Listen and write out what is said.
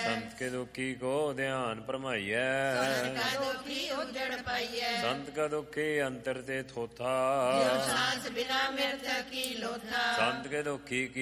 ਸੰਤ ਕੇ ਦੁਖੀ ਕੋ ਧਿਆਨ ਭਰਮਾਈਐ। ਸੰਤ ਕਾ ਦੁਖੀ ਉਜੜ ਪਾਈਐ। ਸੰਤ ਕਾ ਦੁਖੀ ਅੰਤਰ ਤੇ ਥੋਥਾ। ਸਾਸ ਬਿਨਾ ਮਿਰਤ ਕੀ ਲੋਥਾ। ਸੰਤ ਕੇ ਦੁਖੀ